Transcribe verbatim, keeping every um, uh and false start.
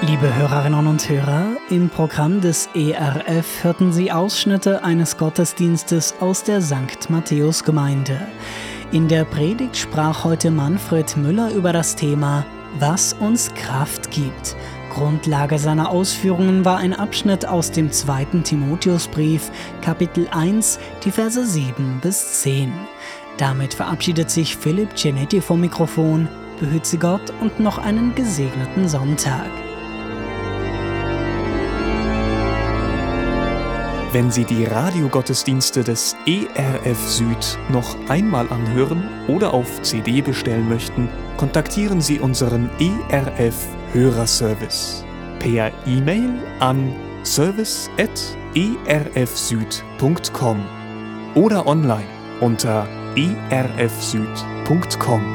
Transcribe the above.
Liebe Hörerinnen und Hörer, im Programm des E R F hörten Sie Ausschnitte eines Gottesdienstes aus der Sankt Matthäus Gemeinde. In der Predigt sprach heute Manfred Müller über das Thema „Was uns Kraft gibt“. Grundlage seiner Ausführungen war ein Abschnitt aus dem zweiten Timotheusbrief, Kapitel eins, die Verse sieben bis zehn. Damit verabschiedet sich Philipp Genetti vom Mikrofon. Behüte Gott und noch einen gesegneten Sonntag. Wenn Sie die Radiogottesdienste des E R F Süd noch einmal anhören oder auf C D bestellen möchten, kontaktieren Sie unseren E R F Hörerservice per E-Mail an service at e r f süd punkt com oder online unter e r f süd punkt com.